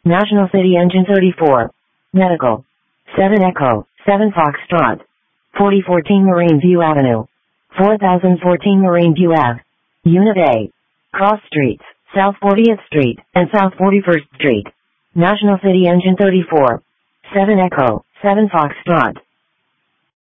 National City Engine 34. Medical. 7 Echo, 7 Foxtrot. 4014 Marine View Avenue. 4014 Marine View Ave. Unit A. Cross Streets, South 40th Street, and South 41st Street. National City Engine 34. 7 Echo, 7 Foxtrot.